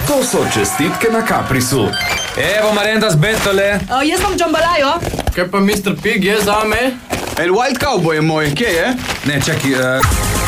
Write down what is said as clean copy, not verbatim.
To so čestitke na Caprisu. Evo Marenda z Betole. Jaz sem Džambalajo. Kaj pa Mr. Pig je zame? El Wild Cowboy je moj, kje je? Ne, čakaj,